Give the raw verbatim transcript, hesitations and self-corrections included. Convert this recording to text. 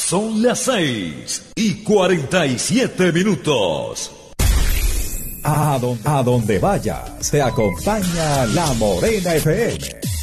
Son las seis y cuarenta y siete minutos. A donde, a donde vaya, se acompaña La Morena F M.